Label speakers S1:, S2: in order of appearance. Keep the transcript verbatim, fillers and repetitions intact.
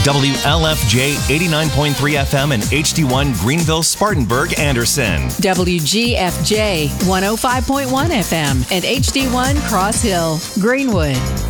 S1: W L F J eighty-nine point three F M and H D one Greenville, Spartanburg, Anderson.
S2: W G F J one oh five point one F M and H D one Cross Hill, Greenwood.